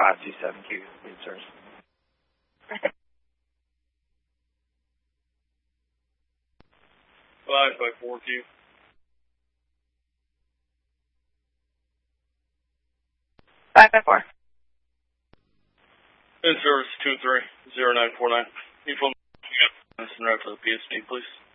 527Q, lead service. 554Q. Five-by-four. In service 230949. Information and route to the PSD, please.